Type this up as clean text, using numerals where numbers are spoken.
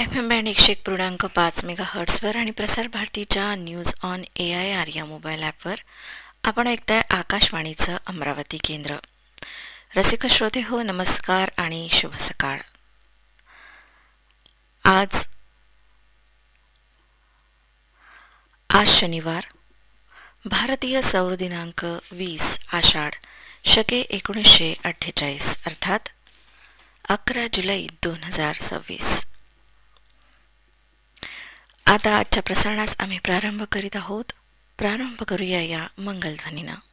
FM band 101.5 मेगाहर्ट्झवर आणि प्रसार भारतीच्या न्यूज ऑन AIR या मोबाईल ॲपवर आपण ऐकताय आकाशवाणीचं अमरावती केंद्र. रसिक श्रोते हो, नमस्कार आणि शुभ सकाळ. आज शनिवार, भारतीय सौर दिनांक 20 आषाढ शके 1948 अर्थात 11 जुलै 2026. आता आजच्या प्रसारणास आम्ही प्रारंभ करीत आहोत. प्रारंभ करूया या मंगलध्वनीनं.